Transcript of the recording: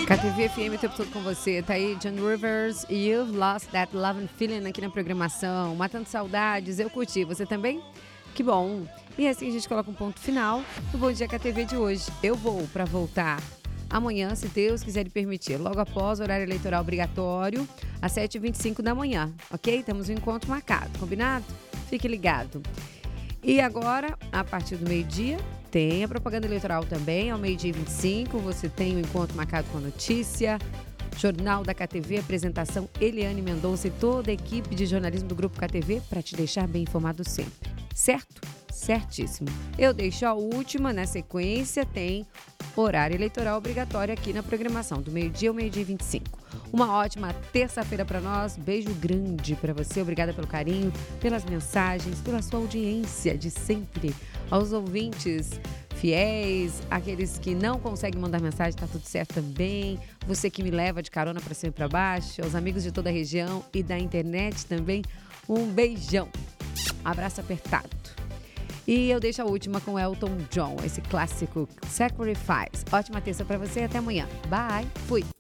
KTV FM o tempo todo com você. Tá aí John Rivers e You've Lost That Love and Feeling aqui na programação. Matando saudades, eu curti. Você também? Que bom. E assim a gente coloca um ponto final no Bom Dia KTV de hoje. Eu vou para voltar amanhã, se Deus quiser lhe permitir, logo após o horário eleitoral obrigatório, às 7h25 da manhã, ok? Temos um encontro marcado, combinado? Fique ligado. E agora, a partir do meio-dia, tem a propaganda eleitoral também, ao meio-dia e 25, você tem o encontro marcado com a notícia, Jornal da KTV, apresentação Eliane Mendonça e toda a equipe de jornalismo do Grupo KTV para te deixar bem informado sempre, certo? Certíssimo. Eu deixo a última, na sequência tem horário eleitoral obrigatório aqui na programação, do meio-dia ao meio-dia e 25. Uma ótima terça-feira para nós, beijo grande para você, obrigada pelo carinho, pelas mensagens, pela sua audiência de sempre, aos ouvintes fiéis, aqueles que não conseguem mandar mensagem, tá tudo certo também, você que me leva de carona para cima e para baixo, aos amigos de toda a região e da internet também, um beijão, abraço apertado. E eu deixo a última com Elton John, esse clássico Sacrifice. Ótima terça para você e até amanhã. Bye, fui!